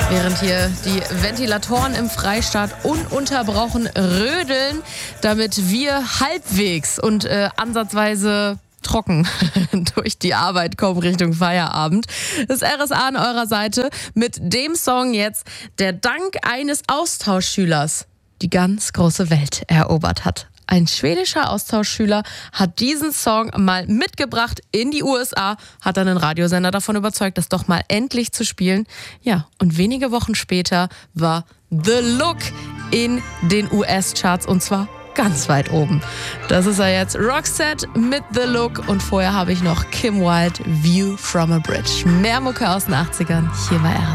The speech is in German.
Während hier die Ventilatoren im Freistaat ununterbrochen rödeln, damit wir halbwegs und ansatzweise trocken durch die Arbeit kommen Richtung Feierabend. Das RSA an eurer Seite mit dem Song jetzt, der dank eines Austauschschülers die ganz große Welt erobert hat. Ein schwedischer Austauschschüler hat diesen Song mal mitgebracht in die USA, hat dann einen Radiosender davon überzeugt, das doch mal endlich zu spielen. Ja, und wenige Wochen später war The Look in den US-Charts und zwar ganz weit oben. Das ist er jetzt, Roxette mit The Look und vorher habe ich noch Kim Wilde, View from a Bridge. Mehr Mucke aus den 80ern, hier war er.